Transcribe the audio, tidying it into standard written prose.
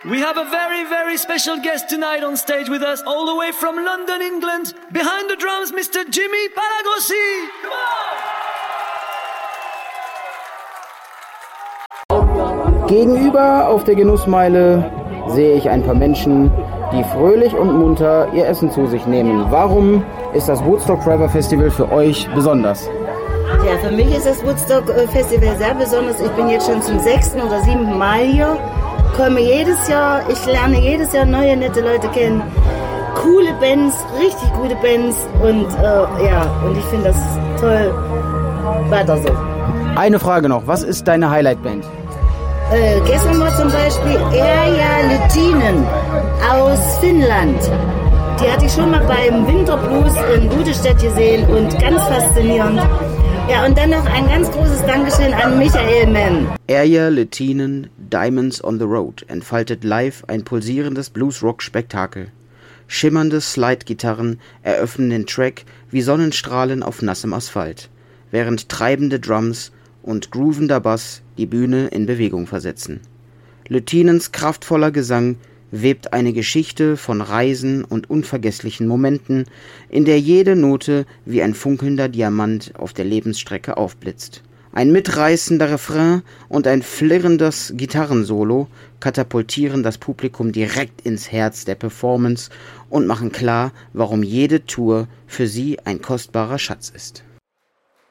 We have a very, very special guest tonight on stage with us, all the way from London, England. Behind the drums, Mr. Jimmy Palagossi. Come on! Gegenüber auf der Genussmeile sehe ich ein paar Menschen, die fröhlich und munter ihr Essen zu sich nehmen. Warum ist das Woodstock Forever Festival für euch besonders? Ja, für mich ist das Woodstock Festival sehr besonders. Ich bin jetzt schon zum 6. oder 7. Mal hier. Komme jedes Jahr, ich lerne jedes Jahr neue, nette Leute kennen. Coole Bands, richtig gute Bands und und ich finde das toll. Weiter so. Eine Frage noch, was ist deine Highlight-Band? Gestern war zum Beispiel Erja Lehtinen aus Finnland. Die hatte ich schon mal beim Winterblues in Budestedt gesehen und ganz faszinierend. Ja, und dann noch ein ganz großes Dankeschön an Michael Mann. Erja Lehtinen, Diamonds on the Road entfaltet live ein pulsierendes Blues-Rock-Spektakel. Schimmernde Slide-Gitarren eröffnen den Track wie Sonnenstrahlen auf nassem Asphalt, während treibende Drums und groovender Bass die Bühne in Bewegung versetzen. Lehtinens kraftvoller Gesang webt eine Geschichte von Reisen und unvergesslichen Momenten, in der jede Note wie ein funkelnder Diamant auf der Lebensstrecke aufblitzt. Ein mitreißender Refrain und ein flirrendes Gitarrensolo katapultieren das Publikum direkt ins Herz der Performance und machen klar, warum jede Tour für sie ein kostbarer Schatz ist.